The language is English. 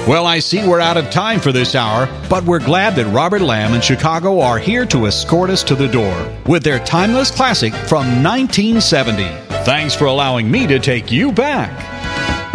Well, I see we're out of time for this hour, but we're glad that Robert Lamb and Chicago are here to escort us to the door with their timeless classic from 1970. Thanks for allowing me to take you back.